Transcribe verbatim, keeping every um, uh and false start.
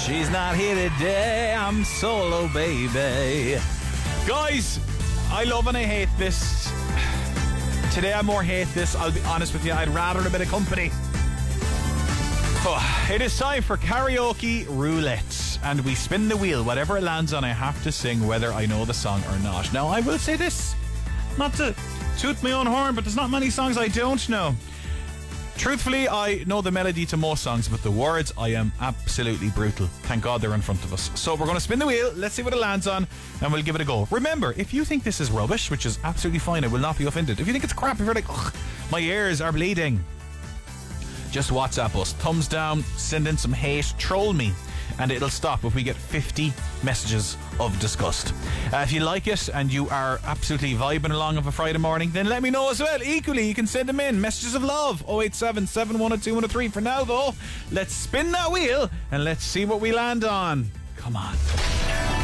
She's not here today, I'm solo, baby. Guys, I love and I hate this. Today I more hate this, I'll be honest with you. I'd rather a bit of company. Oh, it is time for karaoke roulette, and we spin the wheel. Whatever it lands on, I have to sing whether I know the song or not. Now, I will say this, not to toot my own horn, but there's not many songs I don't know. Truthfully, I know the melody to most songs, but the words, I am absolutely brutal. Thank God they're in front of us. So we're going to spin the wheel, let's see what it lands on, and we'll give it a go. Remember, if you think this is rubbish, which is absolutely fine, I will not be offended. If you think it's crap, if you're like, ugh, my ears are bleeding, just WhatsApp us. Thumbs down, send in some hate, troll me, and it'll stop if we get fifty messages of disgust. Uh, if you like it and you are absolutely vibing along of a Friday morning, then let me know as well. Equally, you can send them in. Messages of love, oh eight seven, seven one oh two one oh three. For now, though, let's spin that wheel and let's see what we land on. Come on.